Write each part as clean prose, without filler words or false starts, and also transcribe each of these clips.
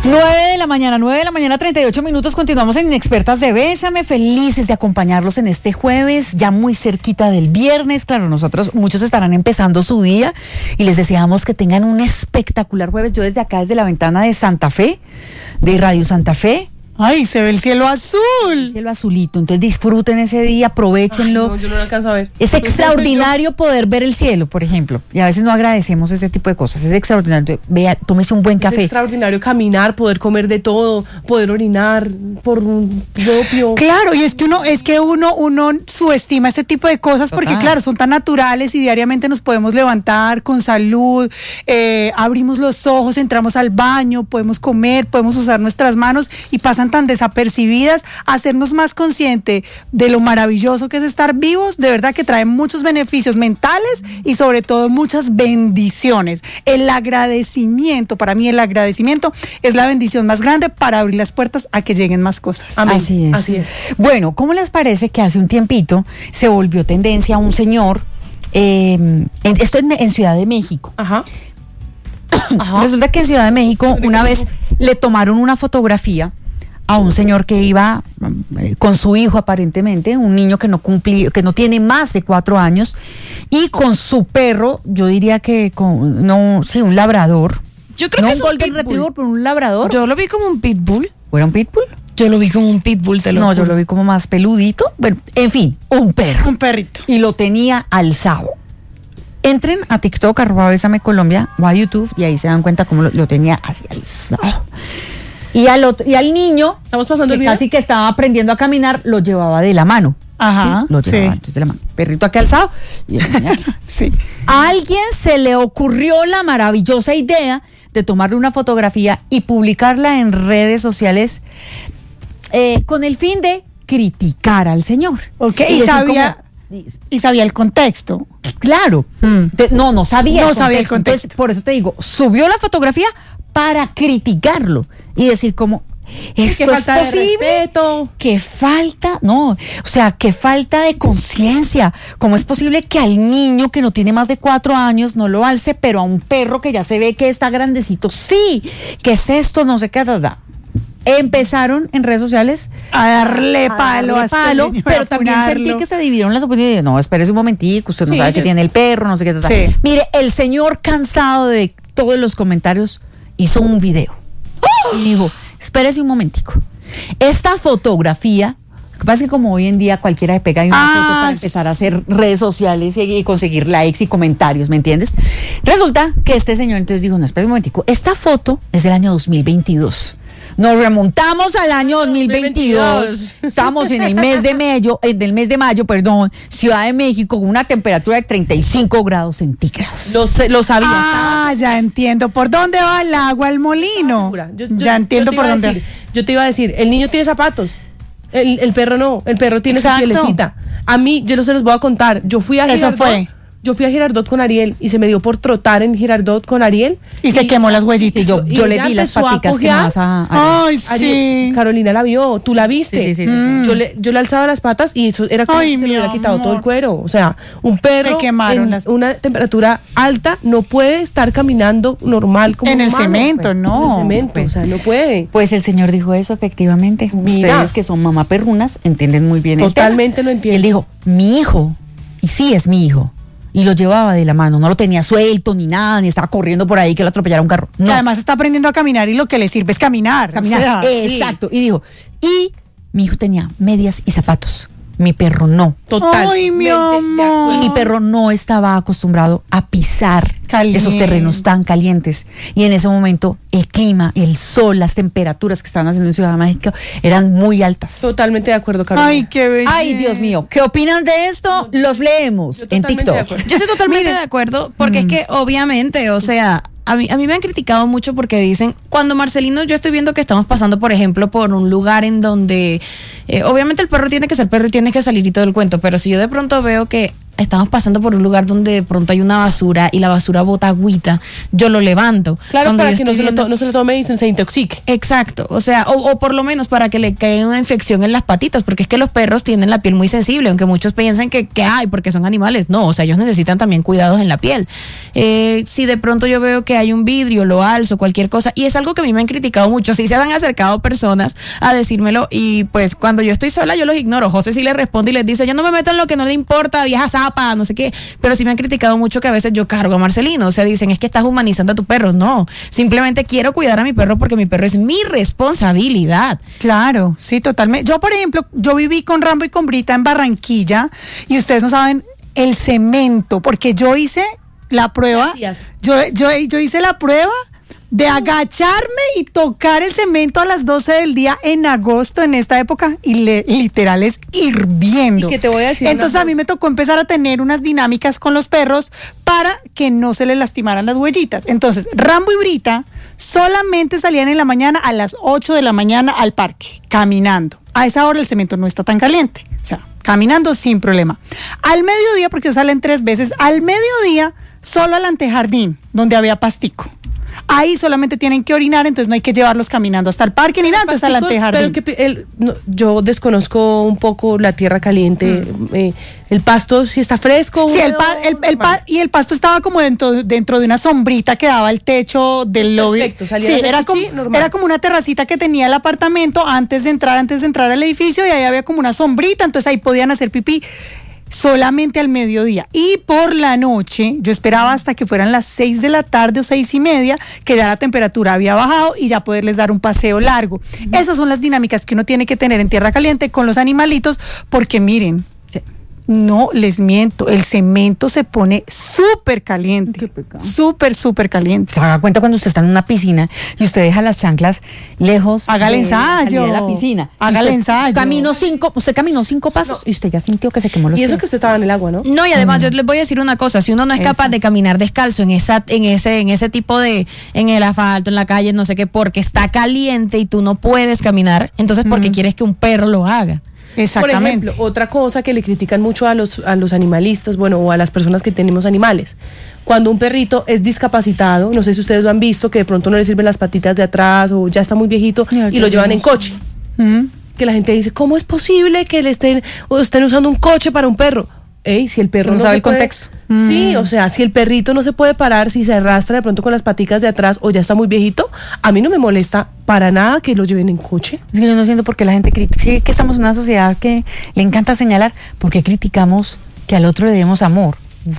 9 de la mañana, 38 minutos. Continuamos en Inexpertas de Bésame, felices de acompañarlos en este jueves, ya muy cerquita del viernes. Claro, muchos estarán empezando su día y les deseamos que tengan un espectacular jueves. Yo desde acá, desde la ventana de Santa Fe, de Radio Santa Fe. ¡Ay, se ve el cielo azul! El cielo azulito, entonces disfruten ese día, aprovechenlo. Ay, no, yo no lo alcanzo a ver. Es extraordinario poder ver el cielo, por ejemplo, y a veces no agradecemos ese tipo de cosas. Es extraordinario. Vea, tómese un buen café. Es extraordinario caminar, poder comer de todo, poder orinar por un propio. Claro, y es que uno subestima este tipo de cosas porque, claro, son tan naturales y diariamente nos podemos levantar con salud, abrimos los ojos, entramos al baño, podemos comer, podemos usar nuestras manos y pasan tan desapercibidas. Hacernos más consciente de lo maravilloso que es estar vivos, de verdad que trae muchos beneficios mentales y sobre todo muchas bendiciones. El agradecimiento, para mí el agradecimiento es la bendición más grande para abrir las puertas a que lleguen más cosas. Amén. Así es. Bueno, ¿cómo les parece que hace un tiempito se volvió tendencia un señor, esto en Ciudad de México? Ajá. Resulta que en Ciudad de México una vez le tomaron una fotografía a un señor que iba con su hijo, aparentemente, un niño que no tiene más de 4 años, y con su perro, yo diría que un labrador. Yo creo no que es un un golden pitbull. retriever, pero un labrador. Yo lo vi como un pitbull. ¿O era un pitbull? Yo lo vi como un pitbull, te lo No, juro. yo lo vi como más peludito. Bueno, en fin, un perro. Un perrito. Y lo tenía alzado. Entren a TikTok, @Bésame Colombia, o a YouTube, y ahí se dan cuenta cómo lo tenía así alzado. Y al niño, ¿Estamos pasando el que video? casi que estaba aprendiendo a caminar, lo llevaba de la mano. Ajá, ¿sí? Lo sí. llevaba entonces de la mano. Perrito aquí alzado. Y el niño aquí. Sí. A alguien se le ocurrió la maravillosa idea de tomarle una fotografía y publicarla en redes sociales con el fin de criticar al señor. Ok, Y y decir sabía el contexto. Claro. No sabía. No sabía el contexto. Entonces, por eso te digo, subió la fotografía para criticarlo y decir como, esto que es falta de posible. respeto. Que falta de conciencia. ¿Cómo es posible que al niño que no tiene más de 4 años no lo alce, pero a un perro que ya se ve que está grandecito, sí? ¿Qué es esto? No sé qué. Empezaron en redes sociales A darle palo a este señor, pero a también sentí funarlo. que se dividieron las opiniones. No, espérese un momentico, usted no Sí, sabe que tiene el perro, no sé qué. Sí. Mire, el señor, cansado de todos los comentarios, hizo un video y dijo, espérese un momentico, esta fotografía, lo que pasa es que como hoy en día cualquiera le pega ahí una foto para empezar a hacer redes sociales y conseguir likes y comentarios, ¿me entiendes? Resulta que este señor entonces dijo, no, espérese un momentico, esta foto es del año 2022. Nos remontamos al año 2022. Estamos en el mes de mayo, Ciudad de México, con una temperatura de 35 grados centígrados. Lo sabía. Ah, ya entiendo. ¿Por dónde va el agua al molino? Ya entiendo por dónde. Yo te iba a decir, el niño tiene zapatos. El perro no. El perro tiene su Exacto. pielecita. A mí, yo no se los voy a contar. Yo fui a Girardot con Ariel y se me dio por trotar en Girardot con Ariel. Y se quemó las huellitas. Sí, yo le ella vi las empezó a paticas que cojear. más Ay, sí. Carolina la vio, tú la viste. Sí. Yo le alzaba las patas y eso era como Ay, si se le mi hubiera quitado amor. todo el cuero. O sea, un perro Se quemaron en las- una temperatura alta no puede estar caminando normal como En un el humano. cemento, no. En el cemento, o sea, no puede. Pues el señor dijo eso, efectivamente. Mira. Ustedes que son mamá perrunas entienden muy bien Totalmente el tema. lo entiendo. Y él dijo, mi hijo, y sí es mi hijo, y lo llevaba de la mano, no lo tenía suelto ni nada, ni estaba corriendo por ahí que lo atropellara un carro. Que No, además está aprendiendo a caminar y lo que le sirve es caminar. caminar. O sea, sí. Exacto. Y dijo, y mi hijo tenía medias y zapatos, mi perro no. Total. Ay, mi amor. Y mi perro no estaba acostumbrado a pisar Caliente. esos terrenos tan calientes. Y en ese momento el clima, el sol, las temperaturas que estaban haciendo en Ciudad de México eran muy altas. Totalmente de acuerdo, Carolina. Ay, qué belleza. Ay, Dios mío, ¿qué opinan de esto? Los leemos Yo en totalmente de TikTok. acuerdo. Yo estoy totalmente de acuerdo, porque es que obviamente, o sea, a mí me han criticado mucho porque dicen, cuando Marcelino, yo estoy viendo que estamos pasando, por ejemplo, por un lugar en donde, obviamente el perro tiene que ser perro y tiene que salir y todo el cuento, pero si yo de pronto veo que estamos pasando por un lugar donde de pronto hay una basura y la basura bota agüita, yo lo levanto. Claro, Cuando para yo que estoy no se lo tome y se intoxique. Exacto, o sea, o por lo menos para que le caiga una infección en las patitas, porque es que los perros tienen la piel muy sensible, aunque muchos piensen que hay, porque son animales. No, o sea, ellos necesitan también cuidados en la piel. Si de pronto yo veo que hay un vidrio, lo alzo, cualquier cosa, y es algo que a mí me han criticado mucho, sí se han acercado personas a decírmelo, y pues cuando yo estoy sola yo los ignoro. José sí le responde y les dice, yo no me meto en lo que no le importa, vieja zapa, no sé qué, pero sí me han criticado mucho que a veces yo cargo a Marcelino, o sea, dicen, es que estás humanizando a tu perro. No, simplemente quiero cuidar a mi perro porque mi perro es mi responsabilidad. Claro, sí, totalmente. Yo, por ejemplo, yo viví con Rambo y con Brita en Barranquilla, y ustedes no saben el cemento, porque yo hice la prueba. Gracias. Yo hice la prueba de agacharme y tocar el cemento a las 12 del día en agosto, en esta época, y literal es hirviendo. ¿Y qué te voy a decir? Entonces a mí me tocó empezar a tener unas dinámicas con los perros para que no se les lastimaran las huellitas. Entonces, Rambo y Brita solamente salían en la mañana a las 8 de la mañana al parque, caminando. A esa hora el cemento no está tan caliente, o sea, caminando sin problema. Al mediodía, porque salen 3 veces, al mediodía solo al antejardín, donde había pastico. Ahí solamente tienen que orinar, entonces no hay que llevarlos caminando hasta el parque ni nada, entonces al antejardín. Pero yo desconozco un poco la tierra caliente. El pasto, si está fresco. Sí, y el pasto estaba como dentro de una sombrita que daba el techo del lobby. Perfecto, salía sí, de era como una terracita que tenía el apartamento antes de entrar al edificio, y ahí había como una sombrita, entonces ahí podían hacer pipí. Solamente al mediodía. Y por la noche, yo esperaba hasta que fueran las 6 de la tarde o 6:30, que ya la temperatura había bajado y ya poderles dar un paseo largo. Esas son las dinámicas que uno tiene que tener en tierra caliente con los animalitos, porque miren, no les miento, el cemento se pone súper caliente. Súper caliente. Se haga cuenta cuando usted está en una piscina y usted deja las chanclas lejos. Hágale ensayo. De la piscina. Hágale ensayo. Usted caminó 5 pasos y usted ya sintió que se quemó los Y eso pies. que usted estaba en el agua, ¿no? No, y además yo les voy a decir una cosa, si uno no es capaz de caminar descalzo en ese tipo de, en el asfalto, en la calle, no sé qué, porque está caliente y tú no puedes caminar, entonces ¿por qué quieres que un perro lo haga? Exactamente. Por ejemplo, otra cosa que le critican mucho a los animalistas, bueno, o a las personas que tenemos animales. Cuando un perrito es discapacitado, no sé si ustedes lo han visto, que de pronto no le sirven las patitas de atrás o ya está muy viejito y lo llevan en coche. Que la gente dice, ¿cómo es posible que estén usando un coche para un perro? Si el perro no sabe el contexto. Sí, o sea, si el perrito no se puede parar, si se arrastra de pronto con las paticas de atrás o ya está muy viejito, a mí no me molesta para nada que lo lleven en coche. Es que yo no entiendo por qué la gente critica. Sí, que estamos en una sociedad que le encanta señalar, porque criticamos que al otro le demos amor.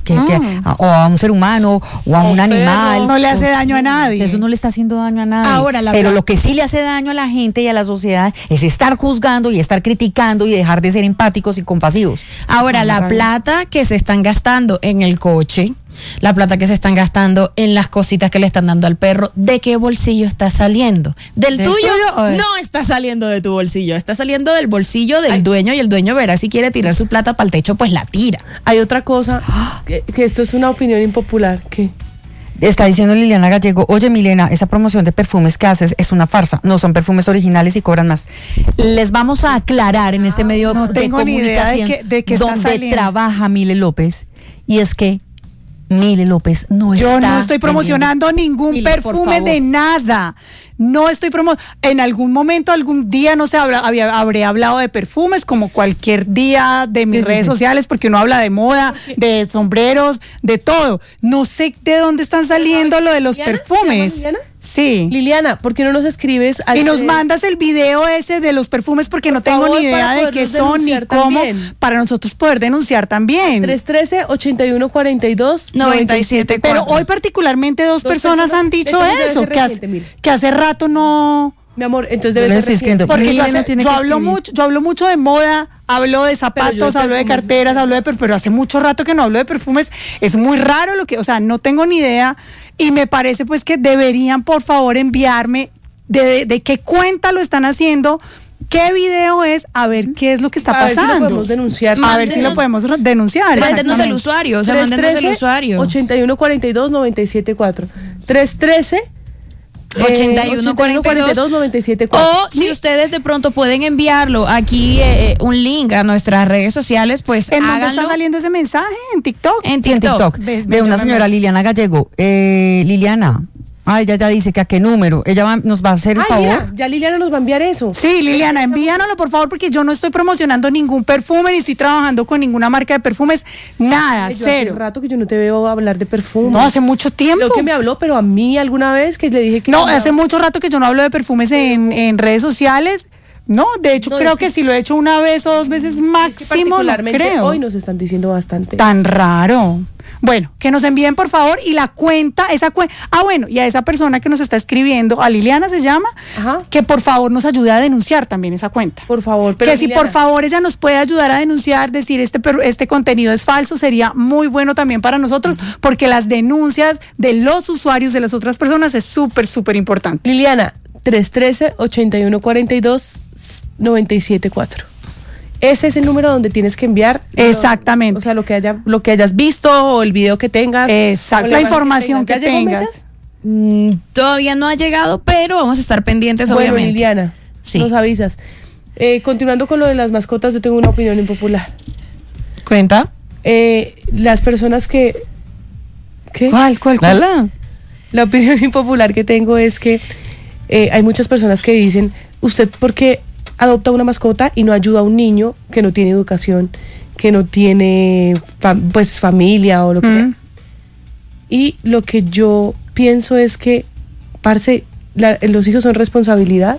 O a un ser humano o a un animal. No le hace daño a nadie. Eso no le está haciendo daño a nadie. Ahora, pero lo que sí le hace daño a la gente y a la sociedad es estar juzgando y estar criticando y dejar de ser empáticos y compasivos. Ahora, la plata que se están gastando en el coche, la plata que se están gastando en las cositas que le están dando al perro, ¿de qué bolsillo está saliendo? ¿Del tuyo? No está saliendo de tu bolsillo, está saliendo del bolsillo del dueño, y el dueño verá si quiere tirar su plata para el techo, pues la tira. Hay otra cosa, que esto es una opinión impopular, que está diciendo Liliana Gallego, oye Milena, esa promoción de perfumes que haces es una farsa, no son perfumes originales y cobran más. Les vamos a aclarar en este medio de comunicación de qué donde trabaja Mile López, y es que Mile López no está. Yo no estoy promocionando ningún Mile, perfume de nada. No estoy en algún momento, algún día, no sé, habré hablado de perfumes como cualquier día de mis redes sociales, porque uno habla de moda, de sombreros, de todo. No sé de dónde están saliendo lo de los perfumes. ¿Liliana? Sí. Liliana, ¿por qué no nos escribes? Y nos mandas el video ese de los perfumes, porque no tengo ni idea de qué son ni cómo, para nosotros poder denunciar también. 313-8142-97. Pero hoy particularmente dos personas han dicho eso, que hace rato no. Mi amor, entonces debe ser reciente. Porque yo hablo mucho de moda, hablo de zapatos, hablo de carteras, hablo de perfumes, pero hace mucho rato que no hablo de perfumes. Es muy raro no tengo ni idea, y me parece pues que deberían por favor enviarme de qué cuenta lo están haciendo, qué video es, a ver qué es lo que está pasando. A ver si lo podemos denunciar. A ver si lo podemos denunciar. Mándenos el usuario, o sea, mándenos el usuario. 8142-974. 313 8142 974. O si ustedes de pronto pueden enviarlo aquí un link a nuestras redes sociales, pues ¿En dónde háganlo. está saliendo ese mensaje? ¿En TikTok? En Sí, en TikTok. Ves, De yo una me señora meto. Liliana Gallego. Liliana, ella ya dice que a qué número. Ella nos va a hacer el Ay, favor. mira, ya Liliana nos va a enviar eso. Sí, Liliana, envíanoslo por favor, porque yo no estoy promocionando ningún perfume, ni estoy trabajando con ninguna marca de perfumes, nada, Ay, yo hace cero. rato que yo no te veo hablar de perfume. No, hace mucho tiempo. Lo que me habló, pero a mí alguna vez que le dije que... No, hace mucho rato que yo no hablo de perfumes en redes sociales. No, de hecho No, creo es que que- si lo he hecho una vez o dos veces Es que máximo, no particularmente creo. hoy nos están diciendo bastante. Tan raro. Bueno, que nos envíen por favor y la cuenta, esa cuenta. Ah, bueno, y a esa persona que nos está escribiendo, a Liliana se llama, Ajá. que por favor nos ayude a denunciar también esa cuenta. Por favor, pero Que si por favor ella nos puede ayudar a denunciar, decir este contenido es falso, sería muy bueno también para nosotros, porque las denuncias de los usuarios de las otras personas es súper, súper importante. Liliana, 313-8142-974. Ese es el número donde tienes que enviar. Exactamente. O sea, lo que hayas visto o el video que tengas. Exacto, o la imagen información que ¿Ya llegó, tengas. Mechas? Todavía no ha llegado, pero vamos a estar pendientes, Bueno, obviamente. Liliana, Sí. nos avisas. Continuando con lo de las mascotas, yo tengo una opinión impopular. Cuenta. Las personas que... ¿Qué? ¿Cuál? Lala. La opinión impopular que tengo es que hay muchas personas que dicen, ¿usted por qué adopta una mascota y no ayuda a un niño que no tiene educación, que no tiene pues familia o lo que sea? Y lo que yo pienso es que, parce, los hijos son responsabilidad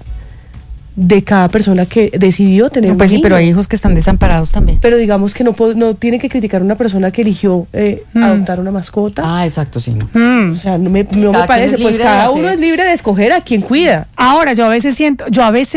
de cada persona que decidió tener un Pues sí, niño. pero hay hijos que están desamparados también. Pero digamos que no tiene que criticar a una persona que eligió adoptar una mascota. Ah, exacto, sí, no. O sea, no me quien parece, es pues libre de cada hacer. uno es libre de escoger a quien cuida. Ahora, yo a veces siento,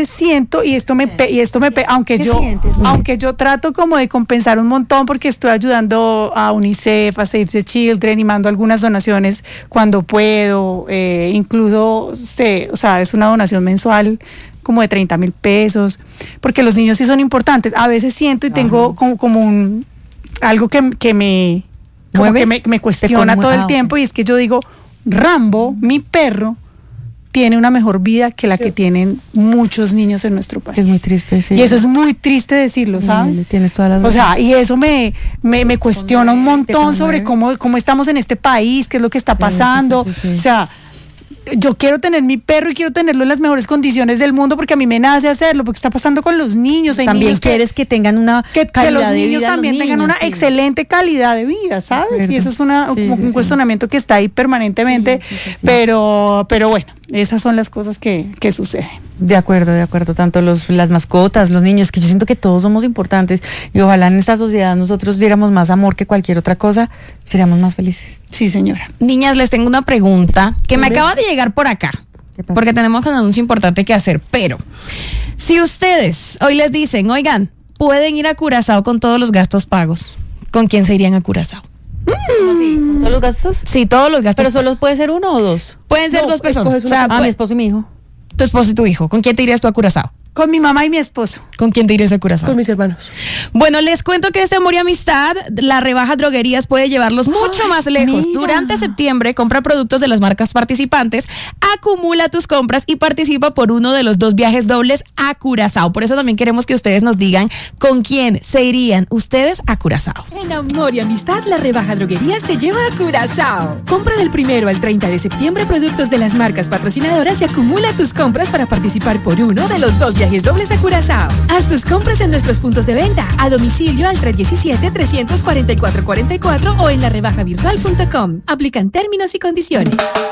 y esto me aunque ¿Qué yo, sientes? aunque yo trato como de compensar un montón porque estoy ayudando a UNICEF, a Save the Children y mando algunas donaciones cuando puedo, incluso, o sea, es una donación mensual como de 30,000 pesos, porque los niños sí son importantes. A veces siento y tengo como algo que me como ¿Mueve? que me cuestiona todo el tiempo, y es que yo digo, Rambo, mi perro, tiene una mejor vida que la que tienen muchos niños en nuestro país. Es muy triste, sí. Y eso es muy triste decirlo, ¿sabes? Tienes toda la razón. O sea, y eso me cuestiona un Conmueve, te montón sobre cómo estamos en este país, qué es lo que está pasando. sí. O sea, yo quiero tener mi perro y quiero tenerlo en las mejores condiciones del mundo porque a mí me nace hacerlo, porque está pasando con los niños. Hay también niños quieres que tengan una que calidad los de niños vida, también los tengan niños, una sí. excelente calidad de vida, ¿sabes? De acuerdo. Y eso es Sí, un sí. cuestionamiento que está ahí permanentemente, Sí. pero bueno, esas son las cosas que suceden. De acuerdo. Tanto las mascotas, los niños, que yo siento que todos somos importantes y ojalá en esta sociedad nosotros diéramos más amor que cualquier otra cosa, seríamos más felices. Sí, señora. Niñas, les tengo una pregunta que me acaba de llegar por acá. ¿Qué pasó? Porque tenemos un anuncio importante que hacer. Pero, si ustedes hoy les dicen, oigan, pueden ir a Curazao con todos los gastos pagos, ¿con quién se irían a Curazao? ¿Cómo así? ¿Con todos los gastos? Sí, todos los gastos. Pero solo puede ser uno o dos. Pueden ser No, dos personas. escoges O sea, Mi esposo y mi hijo. tu esposo y tu hijo. ¿Con quién te irías tú a Curazao? Con mi mamá y mi esposo. ¿Con quién te irías a Curazao? Con mis hermanos. Bueno, les cuento que este Amor y Amistad, la rebaja droguerías puede llevarlos mucho más lejos. mira. Durante septiembre, compra productos de las marcas participantes, acumula tus compras y participa por uno de los 2 viajes dobles a Curazao. Por eso también queremos que ustedes nos digan con quién se irían ustedes a Curazao. En Amor y Amistad, la rebaja droguerías te lleva a Curazao. Compra del 1 al 30 de septiembre productos de las marcas patrocinadoras y acumula tus compras para participar por uno de los 2 viajes dobles a Curazao. Haz tus compras en nuestros puntos de venta, a domicilio al 317-344-44 o en larebajavirtual.com. Aplican términos y condiciones.